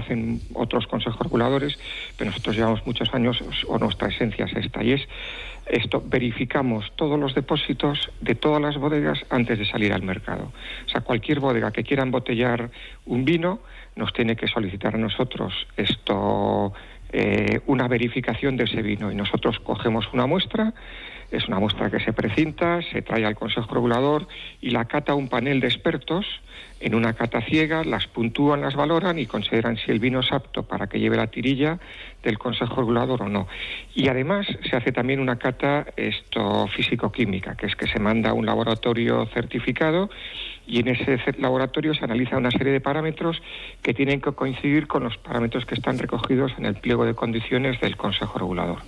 hacen otros consejos reguladores, pero nosotros llevamos muchos años, o nuestra esencia es esta, y es esto: verificamos todos los depósitos de todas las bodegas antes de salir al mercado. O sea, cualquier bodega que quiera embotellar un vino nos tiene que solicitar a nosotros una verificación de ese vino, y nosotros cogemos una muestra. Es una muestra que se precinta, se trae al Consejo Regulador y la cata un panel de expertos en una cata ciega, las puntúan, las valoran y consideran si el vino es apto para que lleve la tirilla del Consejo Regulador o no. Y además se hace también una cata físico-química, que es que se manda a un laboratorio certificado, y en ese laboratorio se analiza una serie de parámetros que tienen que coincidir con los parámetros que están recogidos en el pliego de condiciones del Consejo Regulador.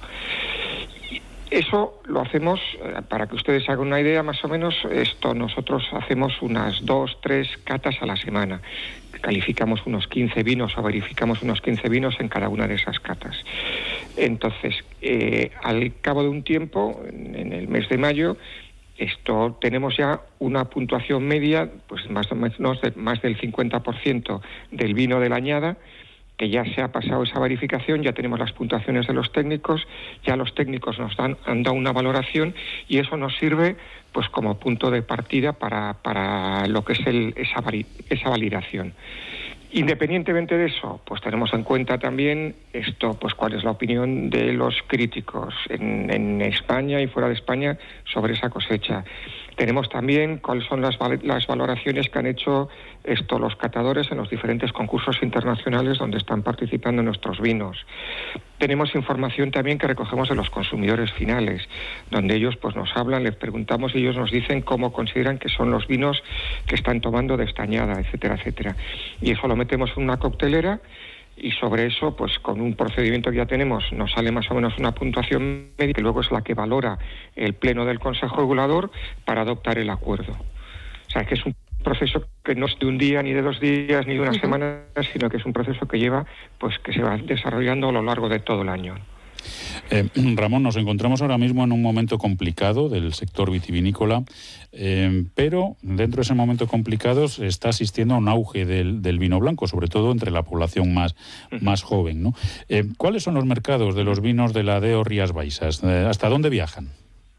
Eso lo hacemos, para que ustedes hagan una idea, más o menos, nosotros hacemos unas 2-3 catas a la semana. Calificamos unos 15 vinos o verificamos unos 15 vinos en cada una de esas catas. Entonces, al cabo de un tiempo, en el mes de mayo, tenemos ya una puntuación media, pues más o menos más del 50% del vino de la añada, que ya se ha pasado esa verificación, ya tenemos las puntuaciones de los técnicos, ya los técnicos han dado una valoración, y eso nos sirve pues como punto de partida para lo que es esa validación. Independientemente de eso, pues tenemos en cuenta también pues cuál es la opinión de los críticos en España y fuera de España sobre esa cosecha. Tenemos también cuáles son las valoraciones que han hecho los catadores en los diferentes concursos internacionales donde están participando nuestros vinos. Tenemos información también que recogemos de los consumidores finales, donde ellos pues nos hablan, les preguntamos y ellos nos dicen cómo consideran que son los vinos que están tomando de esta añada, etcétera, etcétera. Y eso lo metemos en una coctelera, y sobre eso, pues con un procedimiento que ya tenemos, nos sale más o menos una puntuación media, que luego es la que valora el Pleno del Consejo Regulador para adoptar el acuerdo. O sea, que es un proceso que no es de un día, ni de 2 días, ni de una semana, sino que es un proceso que que se va desarrollando a lo largo de todo el año. Ramón, nos encontramos ahora mismo en un momento complicado del sector vitivinícola, pero dentro de ese momento complicado se está asistiendo a un auge del vino blanco, sobre todo entre la población más joven, ¿no? ¿Cuáles son los mercados de los vinos de la DO Rías Baixas? ¿Hasta dónde viajan?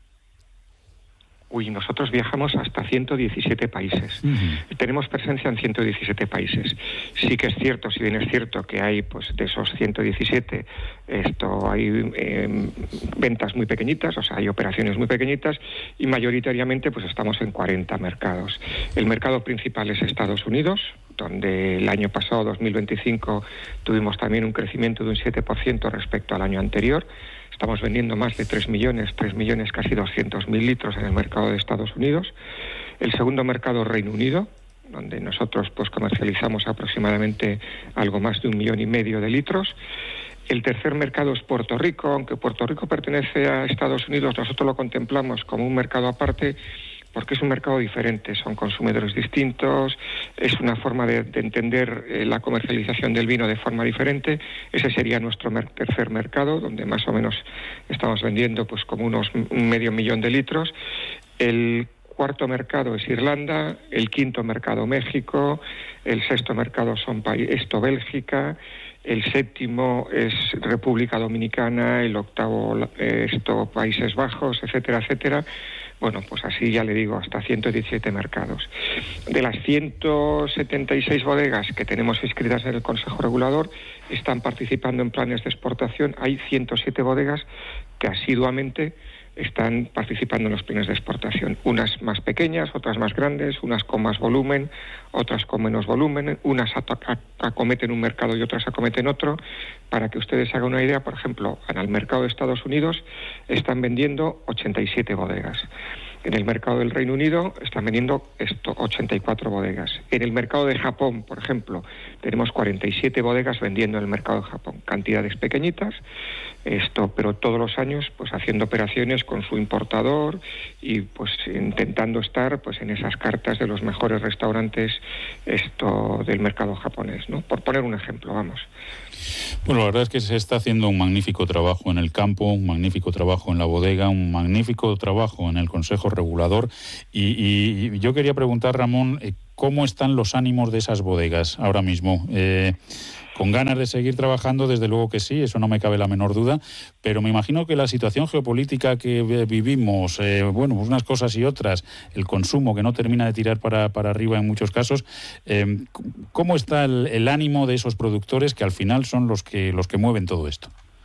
Nosotros viajamos hasta 117 países. Tenemos presencia en 117 países. Sí que es cierto, si bien es cierto que hay, pues de esos 117, hay ventas muy pequeñitas, o sea, hay operaciones muy pequeñitas, y mayoritariamente pues estamos en 40 mercados. El mercado principal es Estados Unidos, donde el año pasado, 2025, tuvimos también un crecimiento de un 7% respecto al año anterior. Estamos vendiendo más de 3 millones, casi 200.000 litros en el mercado de Estados Unidos. El segundo mercado es Reino Unido, donde nosotros pues comercializamos aproximadamente algo más de 1,5 millones de litros. El tercer mercado es Puerto Rico. Aunque Puerto Rico pertenece a Estados Unidos, nosotros lo contemplamos como un mercado aparte, porque es un mercado diferente, son consumidores distintos, es una forma de entender la comercialización del vino de forma diferente. Ese sería nuestro tercer mercado, donde más o menos estamos vendiendo pues como unos 500.000 de litros. El cuarto mercado es Irlanda, el quinto mercado México, el sexto mercado son Bélgica, el séptimo es República Dominicana, el octavo Países Bajos, etcétera, etcétera. Bueno, pues así ya le digo, hasta 117 mercados. De las 176 bodegas que tenemos inscritas en el Consejo Regulador, están participando en planes de exportación. Hay 107 bodegas que asiduamente están participando en los planes de exportación. Unas más pequeñas, otras más grandes, unas con más volumen, otras con menos volumen, unas acometen un mercado y otras acometen otro. Para que ustedes hagan una idea, por ejemplo, en el mercado de Estados Unidos están vendiendo 87 bodegas. En el mercado del Reino Unido están vendiendo 84 bodegas. En el mercado de Japón, por ejemplo, tenemos 47 bodegas vendiendo en el mercado de Japón. Cantidades pequeñitas, pero todos los años pues haciendo operaciones con su importador y pues intentando estar pues en esas cartas de los mejores restaurantes del mercado japonés, ¿no? Por poner un ejemplo, vamos. Bueno, la verdad es que se está haciendo un magnífico trabajo en el campo, un magnífico trabajo en la bodega, un magnífico trabajo en el Consejo Regulador. Y yo quería preguntar, Ramón, ¿cómo están los ánimos de esas bodegas ahora mismo? Con ganas de seguir trabajando, desde luego que sí, eso no me cabe la menor duda, pero me imagino que la situación geopolítica que vivimos, pues unas cosas y otras, el consumo que no termina de tirar para arriba en muchos casos, ¿cómo está el ánimo de esos productores que al final son los que mueven todo esto?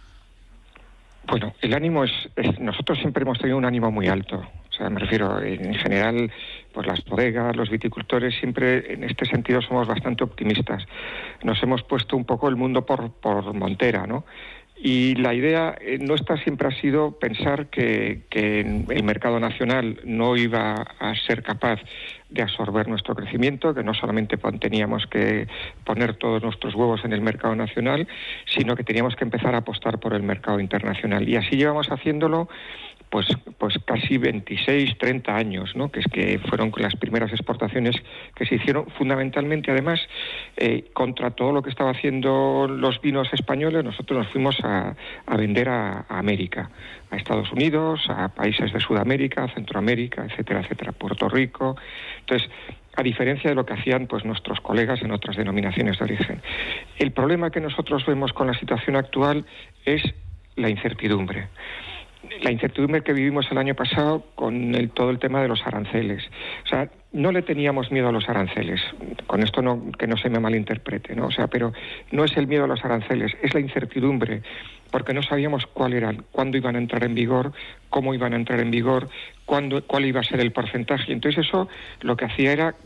Bueno, el ánimo es nosotros siempre hemos tenido un ánimo muy alto. O sea, me refiero, en general, pues las bodegas, los viticultores, siempre en este sentido somos bastante optimistas. Nos hemos puesto un poco el mundo por montera, ¿no? Y la idea nuestra siempre ha sido pensar que el mercado nacional no iba a ser capaz de absorber nuestro crecimiento, que no solamente teníamos que poner todos nuestros huevos en el mercado nacional, sino que teníamos que empezar a apostar por el mercado internacional. Y así llevamos haciéndolo pues casi 26, 30 años, ¿no? Que fueron las primeras exportaciones que se hicieron, fundamentalmente, además, contra todo lo que estaba haciendo los vinos españoles. Nosotros nos fuimos a vender a América, a Estados Unidos, a países de Sudamérica, Centroamérica, etcétera, etcétera, Puerto Rico. Entonces, a diferencia de lo que hacían pues nuestros colegas en otras denominaciones de origen. El problema que nosotros vemos con la situación actual es la incertidumbre. La incertidumbre que vivimos el año pasado con todo el tema de los aranceles. O sea, no le teníamos miedo a los aranceles. Con esto que no se me malinterprete, ¿no? O sea, pero no es el miedo a los aranceles, es la incertidumbre, porque no sabíamos cuándo iban a entrar en vigor, cómo iban a entrar en vigor, cuál iba a ser el porcentaje. Entonces eso lo que hacía era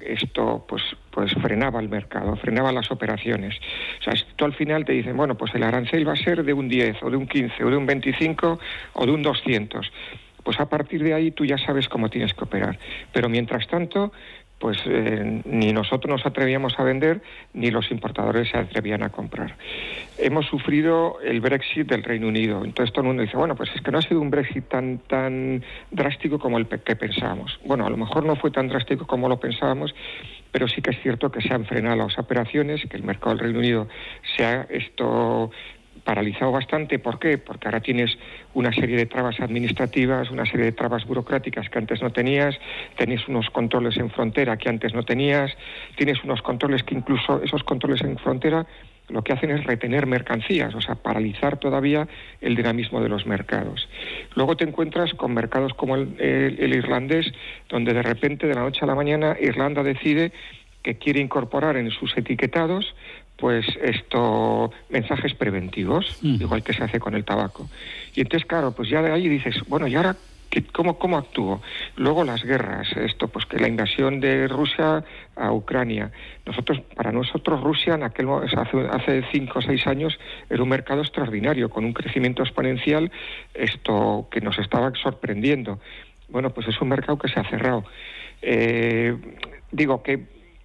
pues frenaba el mercado, frenaba las operaciones. O sea, tú al final te dicen, bueno, pues el arancel va a ser de un 10 o de un 15 o de un 25 o de un 200. Pues a partir de ahí tú ya sabes cómo tienes que operar. Pero mientras tanto, pues ni nosotros nos atrevíamos a vender, ni los importadores se atrevían a comprar. Hemos sufrido el Brexit del Reino Unido. Entonces todo el mundo dice, bueno, pues es que no ha sido un Brexit tan drástico como el que pensábamos. Bueno, a lo mejor no fue tan drástico como lo pensábamos, pero sí que es cierto que se han frenado las operaciones, que el mercado del Reino Unido se ha paralizado bastante. ¿Por qué? Porque ahora tienes una serie de trabas administrativas, una serie de trabas burocráticas que antes no tenías, tenés unos controles en frontera que antes no tenías, tienes unos controles que incluso esos controles en frontera lo que hacen es retener mercancías, o sea, paralizar todavía el dinamismo de los mercados. Luego te encuentras con mercados como el irlandés, donde de repente, de la noche a la mañana, Irlanda decide que quiere incorporar en sus etiquetados pues mensajes preventivos, igual que se hace con el tabaco. Y entonces, claro, pues ya de ahí dices, bueno, ¿y ahora cómo actúo? Luego las guerras, pues que la invasión de Rusia a Ucrania. Para nosotros Rusia hace 5 o 6 años era un mercado extraordinario, con un crecimiento exponencial, que nos estaba sorprendiendo. Bueno, pues es un mercado que se ha cerrado. Digo que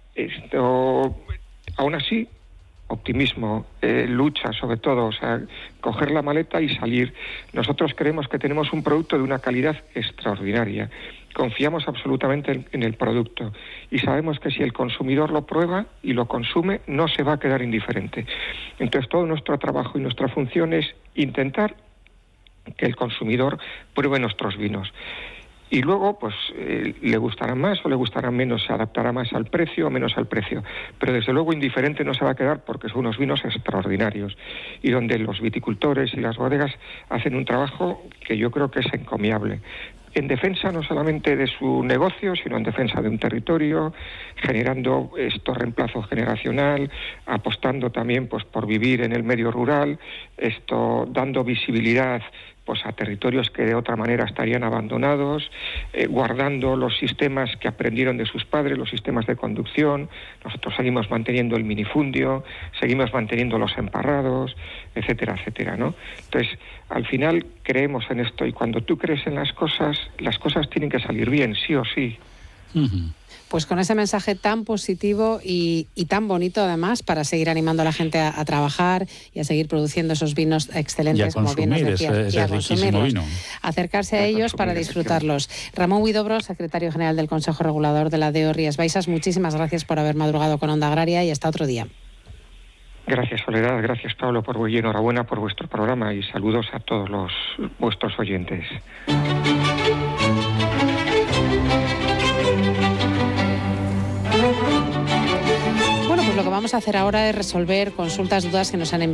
aún así, optimismo, lucha sobre todo, o sea, coger la maleta y salir. Nosotros creemos que tenemos un producto de una calidad extraordinaria. Confiamos absolutamente en el producto y sabemos que si el consumidor lo prueba y lo consume, no se va a quedar indiferente. Entonces todo nuestro trabajo y nuestra función es intentar que el consumidor pruebe nuestros vinos. Y luego, pues, le gustarán más o le gustarán menos, se adaptará más al precio o menos al precio. Pero desde luego indiferente no se va a quedar, porque son unos vinos extraordinarios y donde los viticultores y las bodegas hacen un trabajo que yo creo que es encomiable. En defensa no solamente de su negocio, sino en defensa de un territorio, generando reemplazo generacional, apostando también pues por vivir en el medio rural, dando visibilidad pues a territorios que de otra manera estarían abandonados, guardando los sistemas que aprendieron de sus padres, los sistemas de conducción. Nosotros seguimos manteniendo el minifundio, seguimos manteniendo los emparrados, etcétera, etcétera, ¿no? Entonces, al final creemos en esto, y cuando tú crees en las cosas tienen que salir bien, sí o sí. Uh-huh. Pues con ese mensaje tan positivo y tan bonito, además, para seguir animando a la gente a trabajar y a seguir produciendo esos vinos excelentes, como bien nos decías, y a consumirlos, vino. Acercarse a ellos para disfrutarlos. Ramón Huidobro, secretario general del Consejo Regulador de la DEO Rías Baixas, muchísimas gracias por haber madrugado con Onda Agraria y hasta otro día. Gracias, Soledad, gracias, Pablo, y enhorabuena por vuestro programa y saludos a todos vuestros oyentes. vamos a hacer ahora es resolver consultas, dudas que nos han enviado